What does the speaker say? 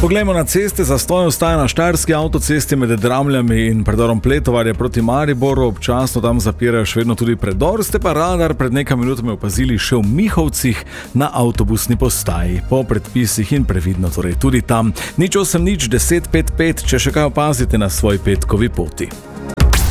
Poglejmo na ceste, zastoj ostaja na štajerski avtocesti med Dramljami in predorom Pletovarje proti Mariboru, občasno tam zapirajo še vedno tudi predor, ste pa radar pred nekaj minutami opazili še v Mihovcih na avtobusni postaji, po predpisih in previdno torej tudi tam. 0800 10 55, če še kaj opazite na svoji petkovi poti.